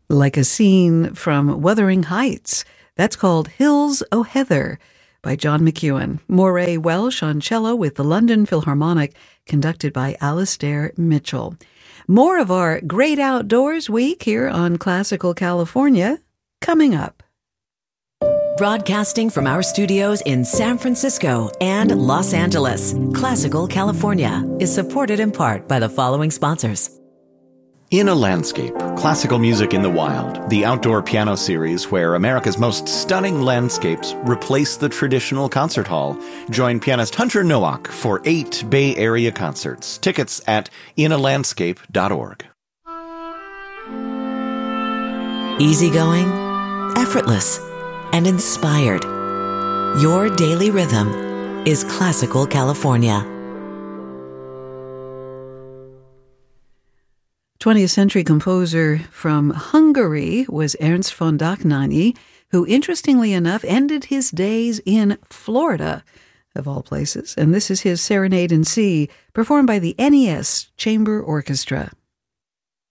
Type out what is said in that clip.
like a scene from Wuthering Heights. That's called Hills o' Heather by John McEuen. Moray Welsh on cello with the London Philharmonic, conducted by Alastair Mitchell. More of our Great Outdoors Week here on Classical California coming up. Broadcasting from our studios in San Francisco and Los Angeles, Classical California is supported in part by the following sponsors. In a Landscape, Classical Music in the Wild, the outdoor piano series where America's most stunning landscapes replace the traditional concert hall. Join pianist Hunter Nowak for 8 Bay Area concerts. Tickets at inalandscape.org. Easygoing, effortless, and inspired. Your daily rhythm is Classical California. 20th century composer from Hungary was Ernst von Dohnányi, who interestingly enough ended his days in Florida, of all places. And this is his Serenade in C, performed by the NES Chamber Orchestra.